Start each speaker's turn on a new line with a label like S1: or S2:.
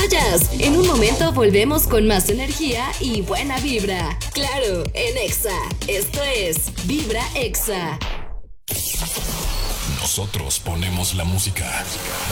S1: vayas. En un momento volvemos con más energía y buena vibra. Claro, en Exa. Esto es Vibra Exa.
S2: Nosotros ponemos la música.